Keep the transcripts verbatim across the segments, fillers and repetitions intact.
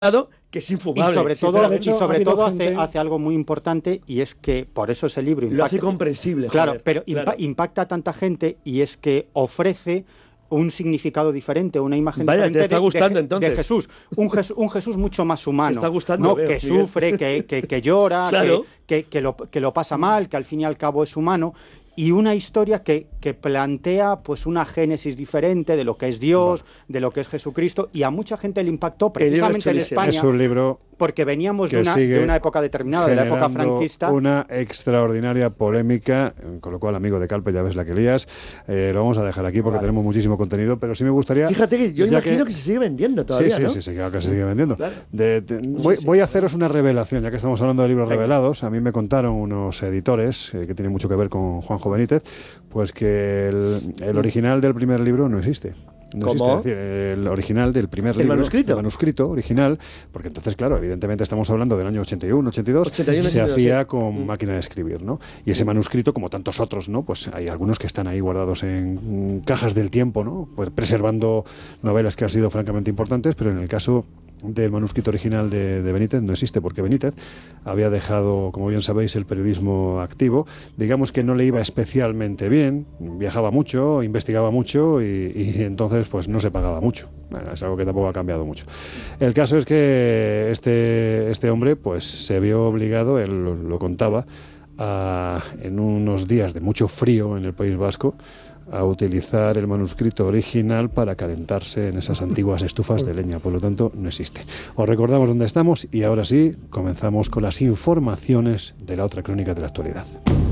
que es infumable. Y sobre todo, y sobre todo gente... hace, hace algo muy importante, y es que por eso ese libro impacta, lo hace comprensible. Claro, joder, pero claro. Impa- impacta a tanta gente, y es que ofrece un significado diferente, una imagen Vaya, diferente te está de, gustando, de, entonces. de Jesús. Un, Jesús. un Jesús mucho más humano. Te está gustando, ¿no? veo, Que Miguel. sufre, que, que, que llora, claro. que, que, que, lo, que lo pasa mal, que al fin y al cabo es humano. Y una historia que, que plantea pues una génesis diferente de lo que es Dios, bueno. de lo que es Jesucristo, y a mucha gente le impactó precisamente en España. Es un libro porque veníamos de una, de una época determinada, de la época franquista. Una extraordinaria polémica, con lo cual, amigo de Calpe, ya ves la que lías. Eh, lo vamos a dejar aquí porque vale. tenemos muchísimo contenido, pero sí me gustaría... Fíjate que yo imagino que... que se sigue vendiendo todavía, Sí, sí, ¿no? sí, sí, claro que se sigue vendiendo. Claro. De, de, voy, sí, sí, voy a haceros una revelación, ya que estamos hablando de libros Venga. revelados. A mí me contaron unos editores, eh, que tienen mucho que ver con Juanjo Benítez, pues que el, el original del primer libro no existe. No ¿Cómo? existe, es decir, el original del primer ¿El libro, manuscrito? el manuscrito original, porque entonces, claro, evidentemente estamos hablando del año ochenta y uno, ochenta y dos, ochenta y uno, se ochenta y dos, hacía sí. con mm. máquina de escribir, ¿no? Y ese manuscrito, como tantos otros, ¿no? Pues hay algunos que están ahí guardados en cajas del tiempo, ¿no? Pues preservando novelas que han sido francamente importantes, pero en el caso del manuscrito original de, de Benítez no existe, porque Benítez había dejado, como bien sabéis, el periodismo activo. Digamos que no le iba especialmente bien, viajaba mucho, investigaba mucho y, y entonces pues no se pagaba mucho. Bueno, es algo que tampoco ha cambiado mucho. El caso es que este, este hombre pues se vio obligado, él lo, lo contaba, a, en unos días de mucho frío en el País Vasco, a utilizar el manuscrito original para calentarse en esas antiguas estufas de leña. Por lo tanto, no existe. Os recordamos dónde estamos y ahora sí, comenzamos con las informaciones de la otra crónica de la actualidad.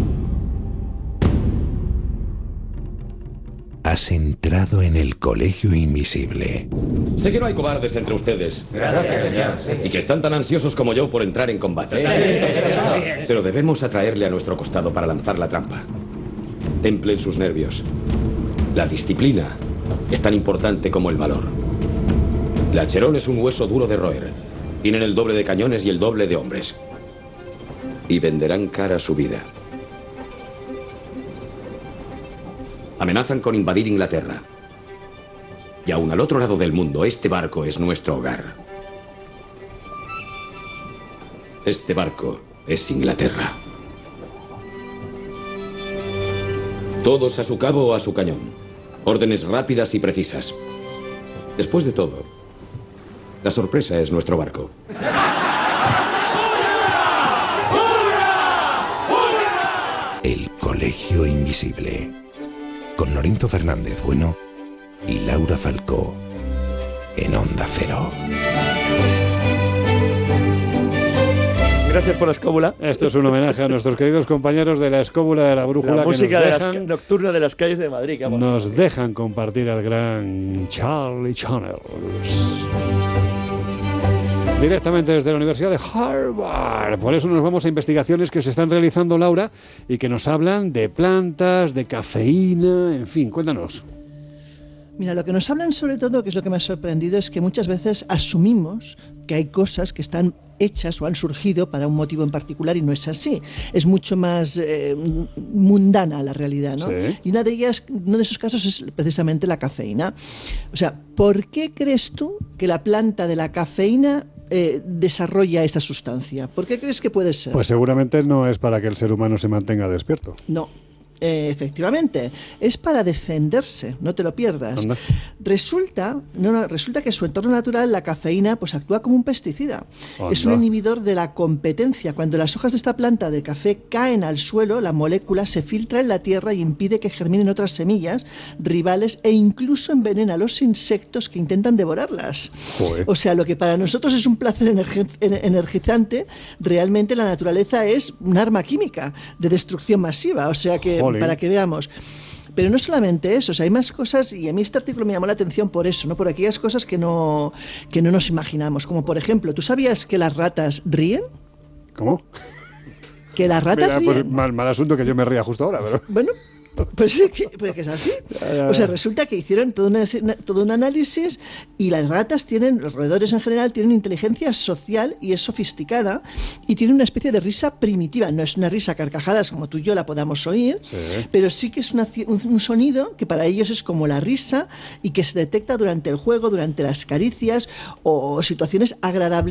Has entrado en el Colegio Invisible. Sé que no hay cobardes entre ustedes. Gracias, señor. Y que están tan ansiosos como yo por entrar en combate. Pero debemos atraerle a nuestro costado para lanzar la trampa. Templen sus nervios. La disciplina es tan importante como el valor. La Cherón es un hueso duro de roer. Tienen el doble de cañones y el doble de hombres. Y venderán cara su vida. Amenazan con invadir Inglaterra. Y aún al otro lado del mundo, este barco es nuestro hogar. Este barco es Inglaterra. Todos a su cabo o a su cañón. Órdenes rápidas y precisas. Después de todo, la sorpresa es nuestro barco. El Colegio Invisible. Con Lorenzo Fernández Bueno y Laura Falcó. En Onda Cero. Gracias por la escóbula. Esto es un homenaje a nuestros queridos compañeros de la escóbula de la brújula. La música que nos de dejan, las, nocturna de las calles de Madrid. Vamos. Nos dejan compartir al gran Charlie Channels. Directamente desde la Universidad de Harvard. Por eso nos vamos a investigaciones que se están realizando, Laura, y que nos hablan de plantas, de cafeína, en fin, cuéntanos. Mira, lo que nos hablan sobre todo, que es lo que me ha sorprendido, es que muchas veces asumimos que hay cosas que están hechas o han surgido para un motivo en particular y no es así. Es mucho más eh, mundana la realidad, ¿no? Sí. Y una de ellas, uno de esos casos es precisamente la cafeína. O sea, ¿por qué crees tú que la planta de la cafeína eh, desarrolla esa sustancia? ¿Por qué crees que puede ser? Pues seguramente no es para que el ser humano se mantenga despierto. No. Eh, efectivamente, es para defenderse, no te lo pierdas. Anda. Resulta, no, no, resulta que en su entorno natural la cafeína pues actúa como un pesticida. Anda. Es un inhibidor de la competencia. Cuando las hojas de esta planta de café caen al suelo, la molécula se filtra en la tierra y impide que germinen otras semillas rivales e incluso envenena a los insectos que intentan devorarlas. Joder. O sea, lo que para nosotros es un placer energi- energizante, realmente la naturaleza es un arma química de destrucción masiva. O sea que Jolín. Para que veamos. Pero no solamente eso, o sea, hay más cosas, y a mí este artículo me llamó la atención por eso, ¿no? Por aquellas cosas que no, que no nos imaginamos. Como por ejemplo, ¿tú sabías que las ratas ríen? ¿Cómo? Que las ratas Mira, ríen. pues mal, mal asunto que yo me ría justo ahora, pero... Bueno, Pues es que, pues es que es así. O sea, resulta que hicieron todo, una, todo un análisis y las ratas tienen, los roedores en general, tienen inteligencia social y es sofisticada y tienen una especie de risa primitiva. No es una risa a carcajadas como tú y yo la podamos oír, sí. pero sí que es una, un, un sonido que para ellos es como la risa y que se detecta durante el juego, durante las caricias o situaciones agradables